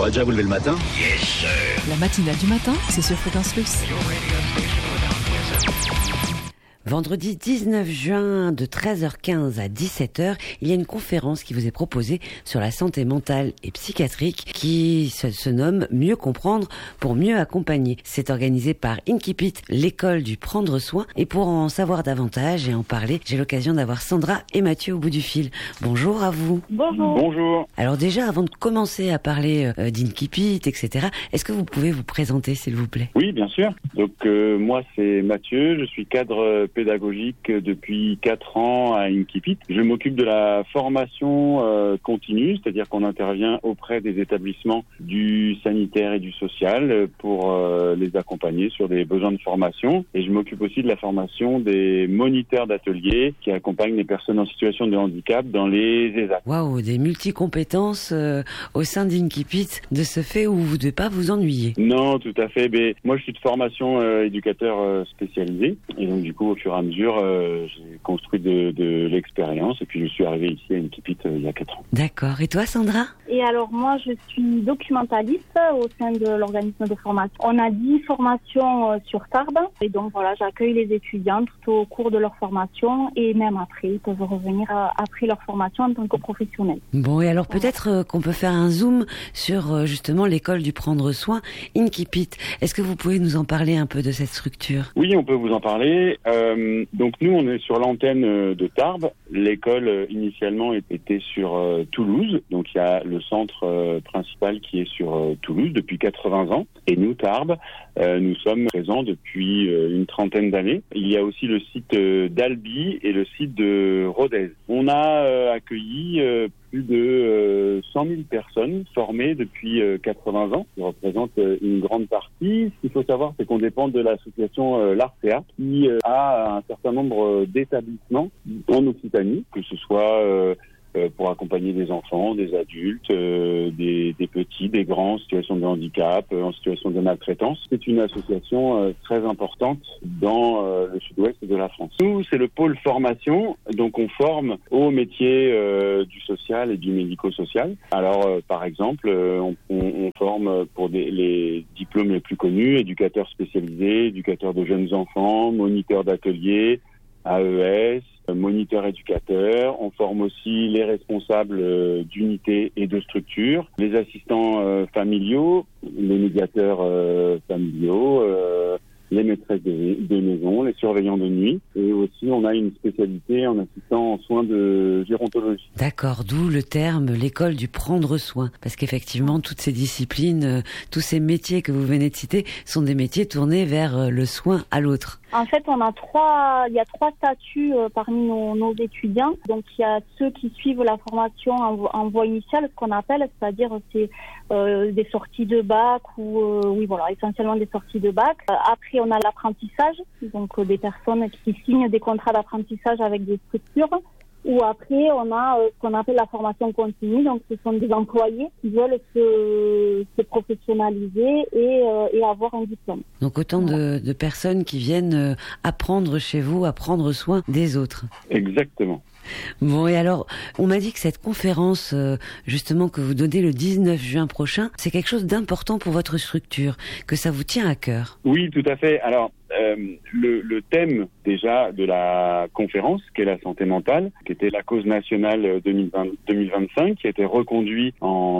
va déjà vous lever le matin? La matinale du matin, c'est sur Fréquence Plus. Vendredi 19 juin de 13h15 à 17h, il y a une conférence qui vous est proposée sur la santé mentale et psychiatrique qui se nomme Mieux comprendre pour mieux accompagner. C'est organisé par Inkipit, l'école du prendre soin. Et pour en savoir davantage et en parler, j'ai l'occasion d'avoir Sandra et Mathieu au bout du fil. Bonjour à vous. Bonjour. Bonjour. Alors déjà, avant de commencer à parler d'Inkipit, etc., est-ce que vous pouvez vous présenter, s'il vous plaît? Oui, bien sûr. Donc moi, c'est Mathieu. Je suis cadre pédagogique depuis 4 ans à Inkipit. Je m'occupe de la formation continue, c'est-à-dire qu'on intervient auprès des établissements du sanitaire et du social pour les accompagner sur des besoins de formation. Et je m'occupe aussi de la formation des moniteurs d'ateliers qui accompagnent les personnes en situation de handicap dans les ESAT. Waouh, des multi-compétences au sein d'Inkipit, de ce fait où vous ne devez pas vous ennuyer. Non, tout à fait. Mais moi, je suis de formation éducateur spécialisé. Et donc, du coup, au fur et à mesure, j'ai construit de l'expérience. Et puis, je suis arrivé ici à Inkipit il y a 4 ans. D'accord. Et toi, Sandra? Et alors moi, je suis documentaliste au sein de l'organisme de formation. On a 10 formations sur Tarbes. Et donc voilà, j'accueille les étudiants tout au cours de leur formation. Et même après, ils peuvent revenir après leur formation en tant que professionnels. Bon, et alors peut-être qu'on peut faire un zoom sur justement l'école du prendre soin, Inkipit. Est-ce que vous pouvez nous en parler un peu de cette structure? Oui, on peut vous en parler. Donc nous, on est sur l'antenne de Tarbes. L'école initialement était sur Toulouse. Donc il y a le centre principal qui est sur Toulouse depuis 80 ans. Et nous, Tarbes, nous sommes présents depuis une trentaine d'années. Il y a aussi le site d'Albi et le site de Rodez. On a accueilli plus de 100 000 personnes formées depuis 80 ans, qui représentent une grande partie. Ce qu'il faut savoir, c'est qu'on dépend de l'association l'Artea, qui a un certain nombre d'établissements en Occitanie, que ce soit pour accompagner des enfants, des adultes, des petits, des grands en situation de handicap, en situation de maltraitance. C'est une association très importante dans le sud-ouest de la France. Nous, c'est le pôle formation, donc on forme aux métiers du social et du médico-social. Alors, par exemple, on forme pour les diplômes les plus connus, éducateurs spécialisés, éducateurs de jeunes enfants, moniteurs d'ateliers, AES, moniteurs éducateurs. On forme aussi les responsables d'unités et de structures, les assistants familiaux, les médiateurs familiaux, les maîtresses de maison, les surveillants de nuit. Et aussi, on a une spécialité en assistant en soins de gérontologie. D'accord, d'où le terme l'école du prendre soin. Parce qu'effectivement, toutes ces disciplines, tous ces métiers que vous venez de citer sont des métiers tournés vers le soin à l'autre. En fait, il y a 3 statuts parmi nos étudiants. Donc, il y a ceux qui suivent la formation en voie initiale, ce qu'on appelle, c'est-à-dire c'est des sorties de bac ou essentiellement des sorties de bac. Après, on a l'apprentissage, donc des personnes qui signent des contrats d'apprentissage avec des structures. Ou après, on a ce qu'on appelle la formation continue. Donc, ce sont des employés qui veulent se professionnaliser et avoir un diplôme. Donc, autant de personnes qui viennent apprendre chez vous, à prendre soin des autres. Exactement. Bon, et alors, on m'a dit que cette conférence, justement, que vous donnez le 19 juin prochain, c'est quelque chose d'important pour votre structure, que ça vous tient à cœur. Oui, tout à fait. Alors, le thème déjà de la conférence, qui est la santé mentale, qui était la cause nationale 2025, qui a été reconduit en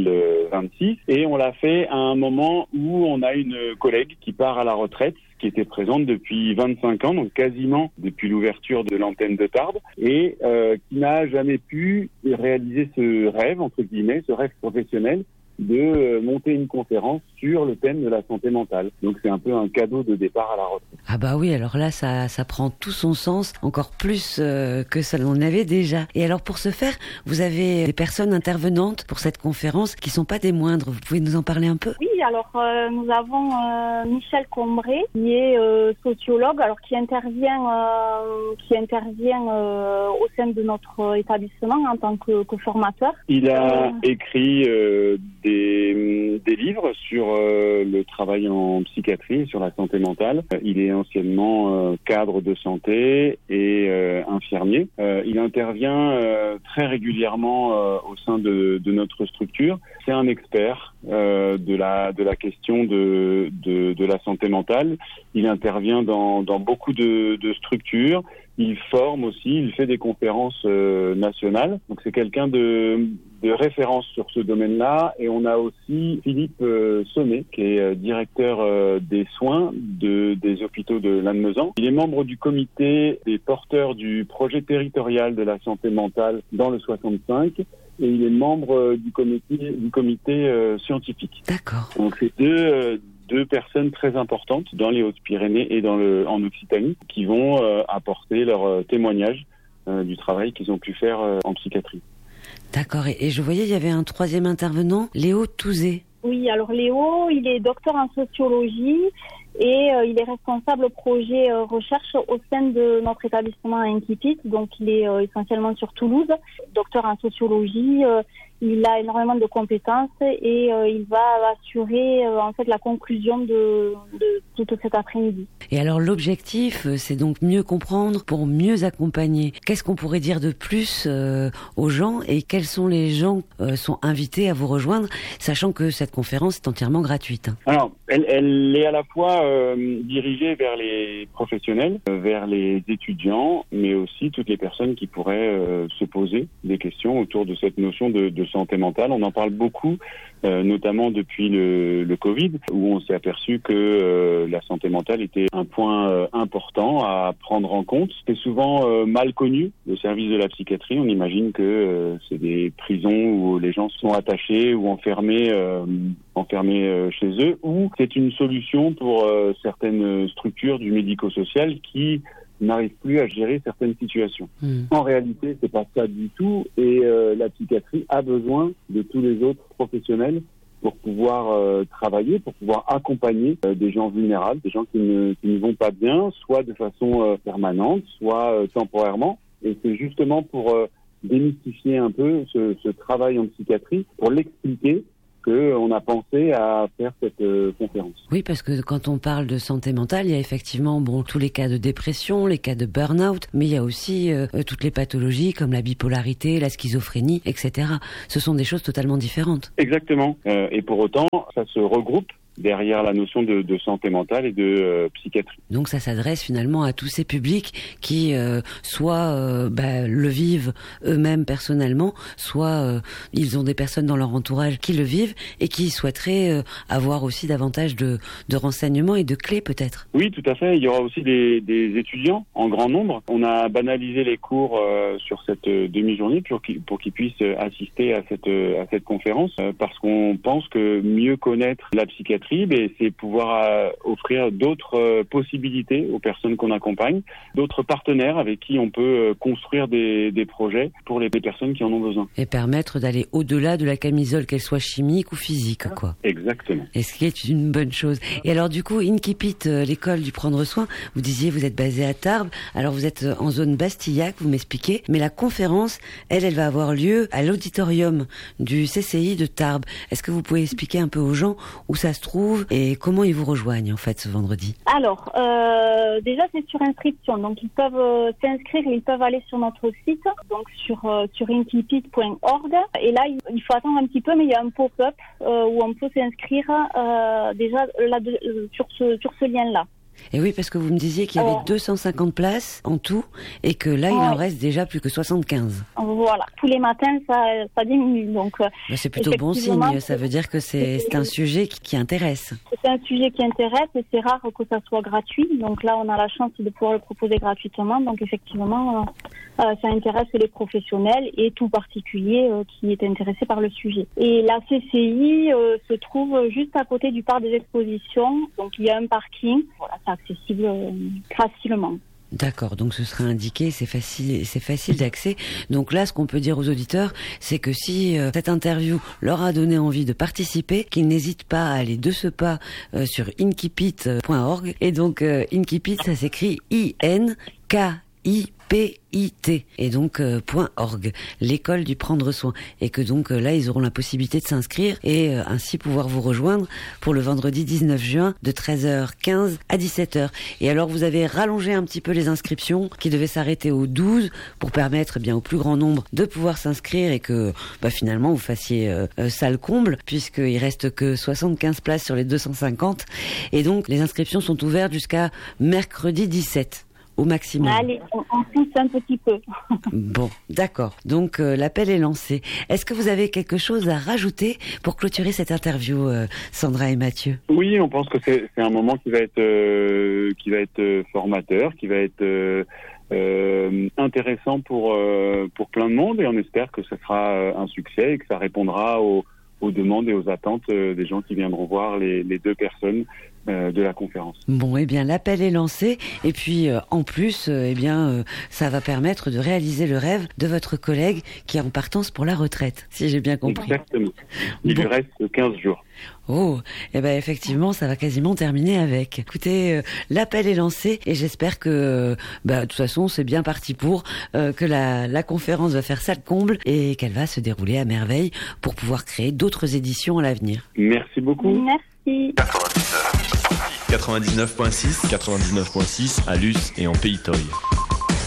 2026, et on l'a fait à un moment où on a une collègue qui part à la retraite, qui était présente depuis 25 ans, donc quasiment depuis l'ouverture de l'antenne de Tarbes, et qui n'a jamais pu réaliser ce rêve, entre guillemets, ce rêve professionnel, de monter une conférence sur le thème de la santé mentale. Donc c'est un peu un cadeau de départ à la retraite. Ah bah oui, alors là ça prend tout son sens, encore plus que ça l'on avait déjà. Et alors pour ce faire, vous avez des personnes intervenantes pour cette conférence qui sont pas des moindres. Vous pouvez nous en parler un peu? Oui, alors nous avons Michel Combré, qui est sociologue, alors qui intervient au sein de notre établissement en tant que formateur. Il a écrit des livres sur le travail en psychiatrie, sur la santé mentale. Il est anciennement cadre de santé et infirmier. Il intervient très régulièrement au sein de notre structure. C'est un expert de la question de la santé mentale. Il intervient dans beaucoup de structures. Il forme aussi, il fait des conférences nationales. Donc c'est quelqu'un de référence sur ce domaine-là. Et on a aussi Philippe Sonnet, qui est directeur des soins des hôpitaux de Lannemezan. Il est membre du comité des porteurs du projet territorial de la santé mentale dans le 65. Et il est membre du comité scientifique. D'accord. Donc c'est deux personnes très importantes dans les Hautes-Pyrénées et en Occitanie qui vont apporter leur témoignage du travail qu'ils ont pu faire en psychiatrie. D'accord. Et je voyais, il y avait un troisième intervenant, Léo Touzé. Oui, alors Léo, il est docteur en sociologie et il est responsable projet recherche au sein de notre établissement à Inkipit. Donc il est essentiellement sur Toulouse, docteur en sociologie. Il a énormément de compétences et il va assurer en fait la conclusion de toute cet après-midi. Et alors l'objectif, c'est donc mieux comprendre pour mieux accompagner. Qu'est-ce qu'on pourrait dire de plus aux gens et quels sont les gens sont invités à vous rejoindre, sachant que cette conférence est entièrement gratuite? Alors, elle est à la fois dirigée vers les professionnels, vers les étudiants, mais aussi toutes les personnes qui pourraient se poser des questions autour de cette notion de santé mentale. On en parle beaucoup, notamment depuis le Covid, où on s'est aperçu que la santé mentale était un point important à prendre en compte. C'est souvent mal connu, le service de la psychiatrie. On imagine que c'est des prisons où les gens sont attachés ou enfermés chez eux, ou c'est une solution pour certaines structures du médico-social qui n'arrivent plus à gérer certaines situations. En réalité, c'est pas ça du tout, et la psychiatrie a besoin de tous les autres professionnels pour pouvoir travailler, pour pouvoir accompagner des gens vulnérables, des gens qui ne vont pas bien, soit de façon permanente, soit temporairement. Et c'est justement pour démystifier un peu ce travail en psychiatrie, pour l'expliquer, qu'on a pensé à faire cette conférence. Oui, parce que quand on parle de santé mentale, il y a effectivement tous les cas de dépression, les cas de burn-out, mais il y a aussi toutes les pathologies comme la bipolarité, la schizophrénie, etc. Ce sont des choses totalement différentes. Exactement. Et pour autant, ça se regroupe derrière la notion de santé mentale et de psychiatrie. Donc ça s'adresse finalement à tous ces publics qui soit le vivent eux-mêmes personnellement, soit ils ont des personnes dans leur entourage qui le vivent et qui souhaiteraient avoir aussi davantage de renseignements et de clés peut-être. Oui, tout à fait. Il y aura aussi des étudiants en grand nombre. On a banalisé les cours sur cette demi-journée pour qu'ils puissent assister à cette conférence parce qu'on pense que mieux connaître la psychiatrie, c'est pouvoir offrir d'autres possibilités aux personnes qu'on accompagne, d'autres partenaires avec qui on peut construire des projets pour les personnes qui en ont besoin. Et permettre d'aller au-delà de la camisole, qu'elle soit chimique ou physique, quoi. Exactement. Et ce qui est une bonne chose. Et alors du coup, Inkipit, l'école du prendre soin, vous disiez vous êtes basé à Tarbes, alors vous êtes en zone Bastillac, vous m'expliquez, mais la conférence, elle va avoir lieu à l'auditorium du CCI de Tarbes. Est-ce que vous pouvez expliquer un peu aux gens où ça se trouve et comment ils vous rejoignent en fait ce vendredi? Alors, déjà c'est sur inscription, donc ils peuvent s'inscrire, ils peuvent aller sur notre site, donc sur inkipit.org, et là il faut attendre un petit peu, mais il y a un pop-up où on peut s'inscrire déjà là sur ce lien-là. Et oui, parce que vous me disiez qu'il y avait 250 places en tout et que là, il en reste déjà plus que 75. Voilà, tous les matins, ça diminue. Donc, c'est plutôt bon signe, ça veut dire que c'est un sujet qui intéresse. C'est un sujet qui intéresse et c'est rare que ça soit gratuit. Donc là, on a la chance de pouvoir le proposer gratuitement. Donc effectivement, ça intéresse les professionnels et tout particulier qui est intéressé par le sujet. Et la CCI se trouve juste à côté du parc des expositions. Donc il y a un parking. Voilà, c'est accessible facilement. D'accord, donc ce sera indiqué, c'est facile d'accès. Donc là, ce qu'on peut dire aux auditeurs, c'est que si cette interview leur a donné envie de participer, qu'ils n'hésitent pas à aller de ce pas sur inkipit.org. Et donc Inkipit, ça s'écrit INKIPIT et donc .org, l'école du prendre soin, et que donc là ils auront la possibilité de s'inscrire et ainsi pouvoir vous rejoindre pour le vendredi 19 juin de 13h15 à 17h. Et alors vous avez rallongé un petit peu les inscriptions qui devaient s'arrêter au 12 pour permettre bien au plus grand nombre de pouvoir s'inscrire et que finalement vous fassiez salle comble, puisqu'il reste que 75 places sur les 250, et donc les inscriptions sont ouvertes jusqu'à mercredi 17 au maximum. Allez, on pousse un petit peu. Bon, d'accord. Donc l'appel est lancé. Est-ce que vous avez quelque chose à rajouter pour clôturer cette interview, Sandra et Mathieu? Oui, on pense que c'est un moment qui va être formateur, qui va être intéressant pour plein de monde, et on espère que ce sera un succès et que ça répondra aux demandes et aux attentes des gens qui viendront voir les deux personnes de la conférence. Bon, eh bien, l'appel est lancé, et puis en plus, ça va permettre de réaliser le rêve de votre collègue qui est en partance pour la retraite, si j'ai bien compris. Exactement. Il lui reste 15 jours. Oh, eh ben effectivement, ça va quasiment terminer avec. Écoutez, l'appel est lancé, et j'espère que, de toute façon, c'est bien parti pour que la conférence va faire salle comble et qu'elle va se dérouler à merveille pour pouvoir créer d'autres éditions à l'avenir. Merci beaucoup. Merci. 99.6 à Luce et en Pays Toy.